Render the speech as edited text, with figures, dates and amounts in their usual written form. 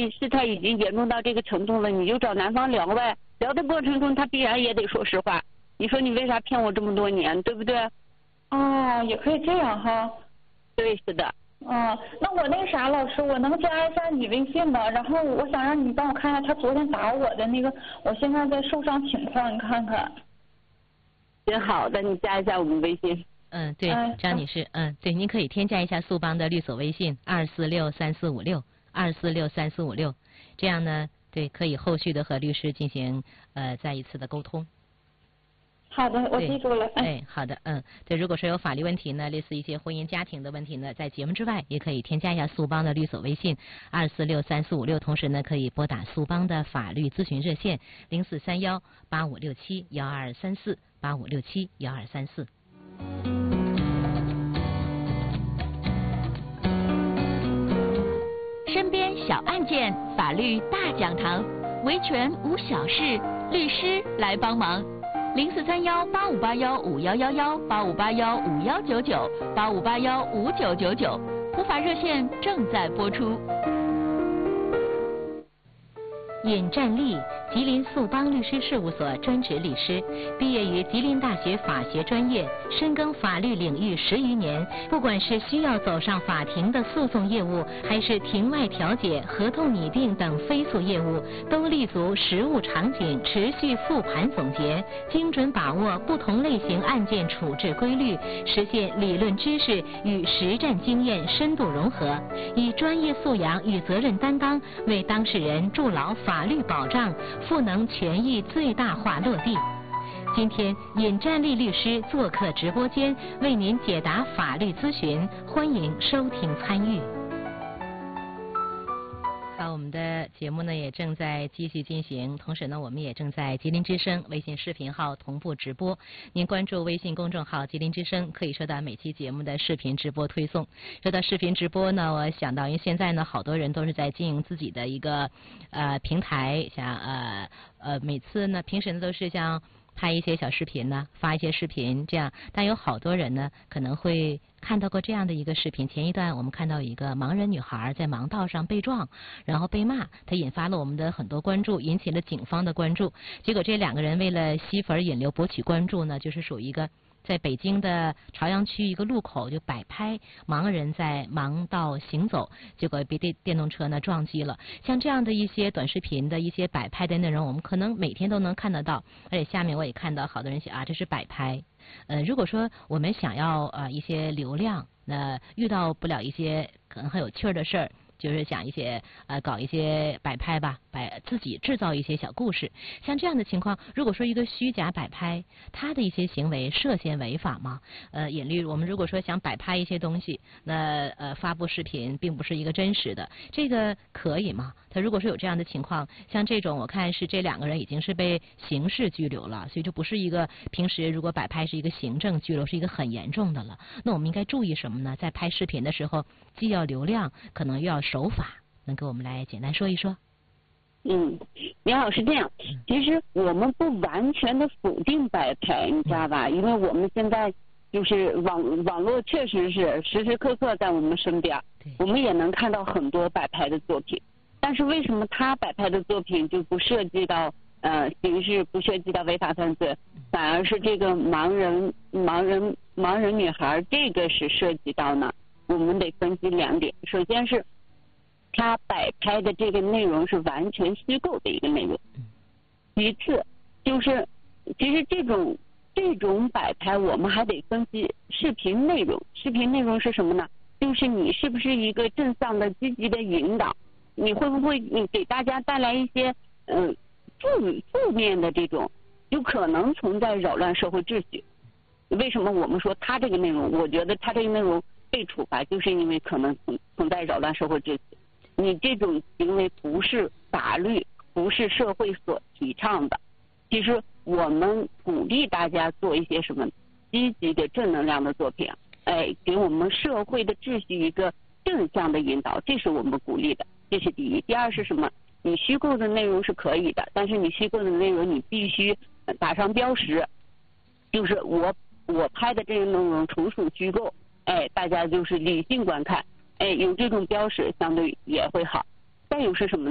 题事态已经严重到这个程度了，你就找男方聊呗，聊的过程中他必然也得说实话。你说你为啥骗我这么多年，对不对？ 哦，也可以这样哈。 对，是的。 那我那个啥，老师，我能加一下你微信吗？然后我想让你帮我看一下他昨天打我的那个，我现在的受伤情况，你看看。 挺好的，你加一下我们微信。 对，张女士，对，您可以添加一下速邦的律所微信2463456，2463456，这样呢，对，可以后续的和律师进行再一次的沟通。 好的，我记住了。 好的，对，如果说有法律问题呢，类似一些婚姻家庭的问题呢，在节目之外也可以添加一下速邦的律所微信2463456，同时呢，可以拨打速邦的法律咨询热线04318567123485671234。 身边小案件，法律大讲堂，维权无小事，律师来帮忙。0431858151118581519985815999，普法热线正在播出。 尹占利，吉林速邦律师事务所专职律师，毕业于吉林大学法学专业，深耕法律领域10余年。不管是需要走上法庭的诉讼业务，还是庭外调解、合同拟定等非诉业务，都立足实务场景，持续复盘总结，精准把握不同类型案件处置规律，实现理论知识与实战经验深度融合，以专业素养与责任担当，为当事人筑牢法律保障，赋能权益最大化落地。今天，尹占利律师做客直播间，为您解答法律咨询，欢迎收听参与。好，我们的节目呢也正在继续进行，同时呢我们也正在吉林之声微信视频号同步直播。您关注微信公众号吉林之声，可以收到每期节目的视频直播推送。说到视频直播呢，我想到因为现在呢好多人都是在经营自己的一个平台，像每次呢平时呢都是像拍一些小视频呢，发一些视频这样，但有好多人呢可能会看到过这样的一个视频。前一段我们看到一个盲人女孩在盲道上被撞，然后被骂，它引发了我们的很多关注，引起了警方的关注。结果这2个人为了吸粉引流博取关注呢，就是属于一个在北京的朝阳区一个路口就摆拍盲人在盲道行走，结果被电动车呢撞击了。像这样的一些短视频的一些摆拍的内容，我们可能每天都能看得到。而且下面我也看到好多人写这是摆拍。如果说我们想要一些流量，遇到不了一些可能很有趣的事儿，就是讲一些搞一些摆拍吧，自己制造一些小故事。像这样的情况，如果说一个虚假摆拍，他的一些行为涉嫌违法吗？引律我们如果说想摆拍一些东西，那发布视频并不是一个真实的，这个可以吗？他如果说有这样的情况，像这种我看是这2个人已经是被刑事拘留了，所以就不是一个平时如果摆拍是一个行政拘留，是一个很严重的了。那我们应该注意什么呢？在拍视频的时候，既要流量，可能又要守法，能给我们来简单说一说？ 你好，是这样。其实我们不完全的否定摆拍，你知道吧？因为我们现在就是网络确实是时时刻刻在我们身边，我们也能看到很多摆拍的作品。但是为什么他摆拍的作品就不涉及到刑事，不涉及到违法犯罪，反而是这个盲人女孩这个是涉及到呢？我们得分析2点。首先是他摆拍的这个内容是完全虚构的一个内容，其次就是其实这种摆拍我们还得分析视频内容。视频内容是什么呢？就是你是不是一个正向的积极的引导，你会不会给大家带来一些负面的这种有可能存在扰乱社会秩序。为什么我们说他这个内容，我觉得他这个内容被处罚，就是因为可能存在扰乱社会秩序。你这种行为不是法律，不是社会所提倡的。其实我们鼓励大家做一些什么积极的正能量的作品，给我们社会的秩序一个正向的引导，这是我们鼓励的，这是第一。第二是什么？你虚构的内容是可以的，但是你虚构的内容你必须打上标识，就是我拍的这个内容纯属虚构，大家就是理性观看，有这种标识相对也会好。再有是什么？